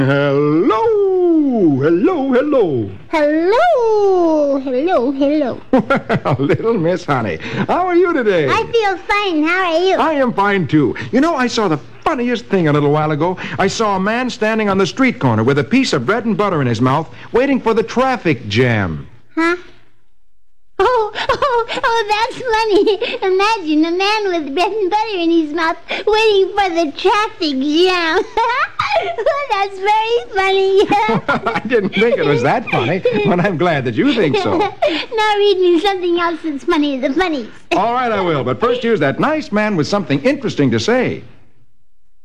Hello, hello, hello. Hello, hello, hello. Well, little Miss Honey, how are you today? I feel fine. How are you? I am fine, too. You know, I saw the funniest thing a little while ago. I saw a man standing on the street corner with a piece of bread and butter in his mouth, waiting for the traffic jam. Huh? Oh, that's funny. Imagine a man with bread and butter in his mouth waiting for the traffic jam. That's very funny. I didn't think it was that funny, but I'm glad that you think so. Now read me something else that's funny as the funnies. All right, I will. But first, here's that nice man with something interesting to say.